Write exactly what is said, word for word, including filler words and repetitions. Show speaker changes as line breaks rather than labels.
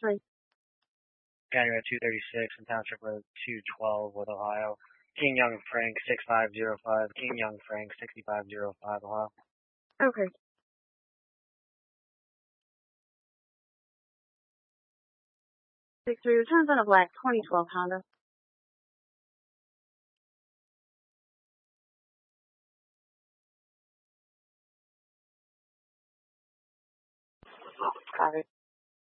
three.
County Road two thirty-six and Township Road two twelve, Wood, Ohio. King Young Frank six five zero five. King Young Frank sixty-five oh five, Ohio.
Okay. six three returns on a black twenty twelve Honda. Copy.